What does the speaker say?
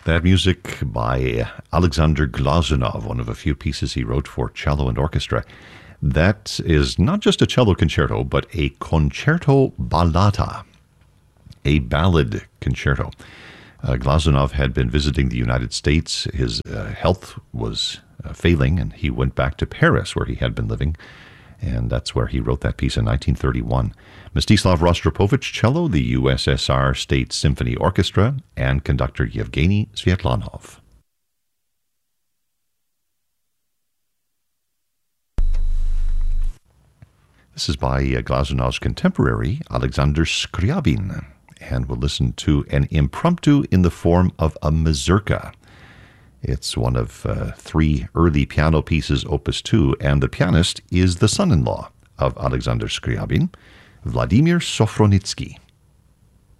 That music by Alexander Glazunov, one of a few pieces he wrote for cello and orchestra. That is not just a cello concerto, but a concerto ballata, a ballad concerto. Glazunov had been visiting the United States. His health was failing, and he went back to Paris, where he had been living, and that's where he wrote that piece in 1931. Mstislav Rostropovich, cello, the USSR State Symphony Orchestra, and conductor Yevgeny Sviatlanov. This is by Glazunov's contemporary, Alexander Scriabin, and we'll listen to an impromptu in the form of a mazurka. It's one of three early piano pieces, Opus 2, and the pianist is the son-in-law of Alexander Scriabin, Vladimir Sofronitsky.